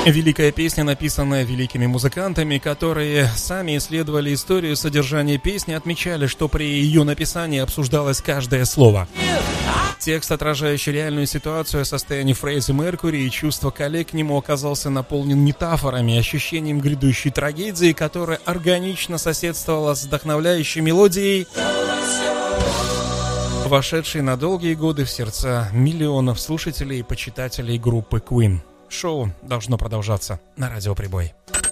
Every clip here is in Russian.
Великая песня, написанная великими музыкантами, которые сами исследовали историю содержания песни, отмечали, что при ее написании обсуждалось каждое слово. Текст, отражающий реальную ситуацию о состоянии Фредди Меркьюри и чувства коллег к нему, оказался наполнен метафорами, ощущением грядущей трагедии, которая органично соседствовала с вдохновляющей мелодией, вошедшей на долгие годы в сердца миллионов слушателей и почитателей группы Queen. Шоу должно продолжаться на Радио Прибой.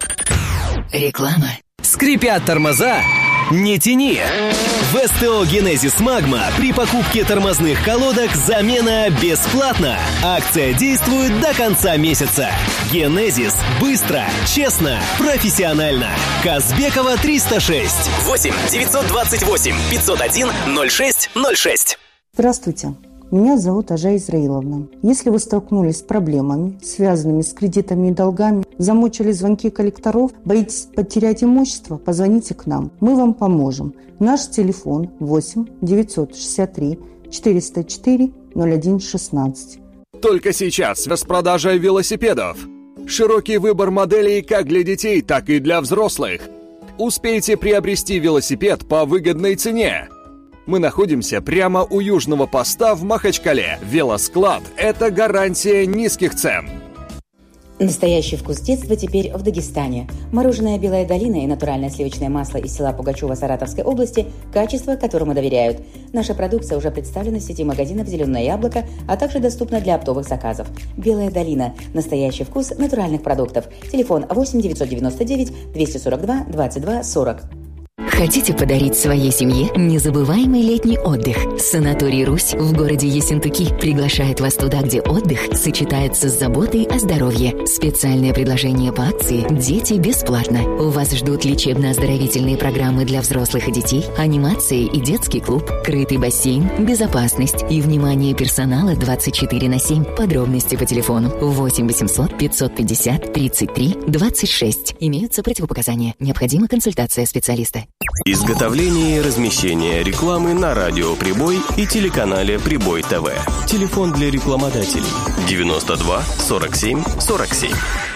Реклама. Скрипят тормоза? Не тяни! В СТО «Генезис Магма» при покупке тормозных колодок замена бесплатна. Акция действует до конца месяца. «Генезис» — быстро, честно, профессионально. Казбекова, 306. 8 928 501 06 06. Здравствуйте. Меня зовут Ажа Израиловна. Если вы столкнулись с проблемами, связанными с кредитами и долгами, замучили звонки коллекторов, боитесь потерять имущество, позвоните к нам. Мы вам поможем. Наш телефон 8 963 404 01 16. Только сейчас распродажа велосипедов. Широкий выбор моделей как для детей, так и для взрослых. Успейте приобрести велосипед по выгодной цене. Мы находимся прямо у южного поста в Махачкале. Велосклад – это гарантия низких цен. Настоящий вкус детства теперь в Дагестане. Мороженое «Белая долина» и натуральное сливочное масло из села Пугачева Саратовской области – качество, которому доверяют. Наша продукция уже представлена в сети магазинов «Зеленое яблоко», а также доступна для оптовых заказов. «Белая долина» – настоящий вкус натуральных продуктов. Телефон 8 999 242 22 40. Хотите подарить своей семье незабываемый летний отдых? Санаторий «Русь» в городе Ессентуки приглашает вас туда, где отдых сочетается с заботой о здоровье. Специальное предложение по акции «Дети бесплатно». У вас ждут лечебно-оздоровительные программы для взрослых и детей, анимации и детский клуб, крытый бассейн, безопасность и внимание персонала 24/7. Подробности по телефону 8 800 550 33 26. Имеются противопоказания. Необходима консультация специалиста. Изготовление и размещение рекламы на радио «Прибой» и телеканале «Прибой ТВ». Телефон для рекламодателей 92 47 47.